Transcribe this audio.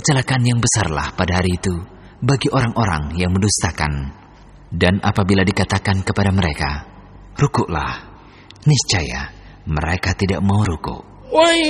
kecelakaan yang besarlah pada hari itu bagi orang-orang yang mendustakan. Dan apabila dikatakan kepada mereka, rukuklah, niscaya mereka tidak mau rukuk.